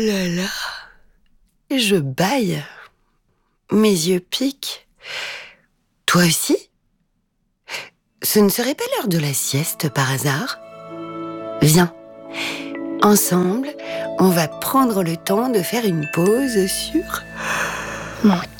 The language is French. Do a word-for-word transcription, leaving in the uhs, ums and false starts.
là là, je bâille. Mes yeux piquent. Toi aussi ? Ce ne serait pas l'heure de la sieste par hasard ? Viens, ensemble, on va prendre le temps de faire une pause sur mon